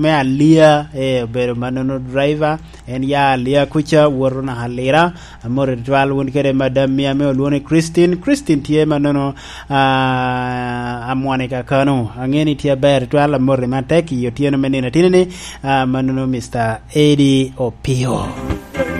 me alia bero manono driver en ya alia kucha woruna halira amore twal won kere madam mia me olwone Christine tie manono amwane ka kano angeni tie ber twal amore matek yo tieno menina tinene manono Mr. Eddie Opio.